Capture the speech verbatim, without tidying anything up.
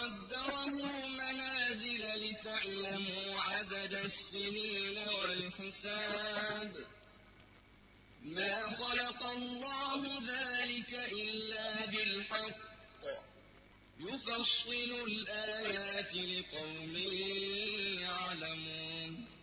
وقدره منازل لتعلموا عدد السنين والحساب ما خلق الله ذلك إلا بالحق يفصل الآيات لقوم يعلمون